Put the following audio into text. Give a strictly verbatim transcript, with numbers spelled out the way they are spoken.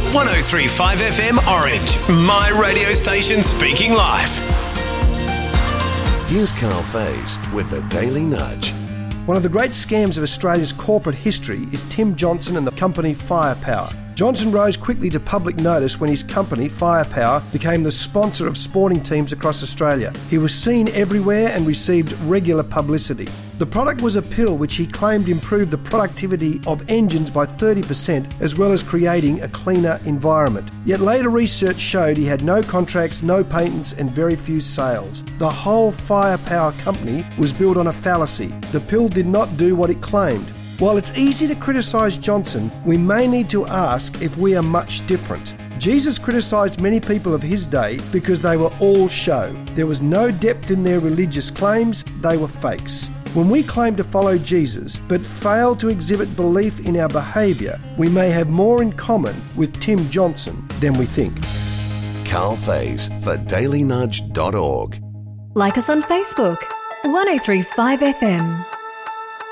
one oh three point five F M Orange, my radio station speaking life. Here's Carl Faze with the Daily Nudge. One of the great scams of Australia's corporate history is Tim Johnson and the company Firepower. Johnson rose quickly to public notice when his company, Firepower, became the sponsor of sporting teams across Australia. He was seen everywhere and received regular publicity. The product was a pill which he claimed improved the productivity of engines by thirty percent, as well as creating a cleaner environment. Yet later research showed he had no contracts, no patents and very few sales. The whole Firepower company was built on a fallacy. The pill did not do what it claimed. While it's easy to criticise Johnson, we may need to ask if we are much different. Jesus criticised many people of his day because they were all show. There was no depth in their religious claims, they were fakes. When we claim to follow Jesus but fail to exhibit belief in our behaviour, we may have more in common with Tim Johnson than we think. Carl Faze for daily nudge dot org. Like us on Facebook, one oh three point five F M.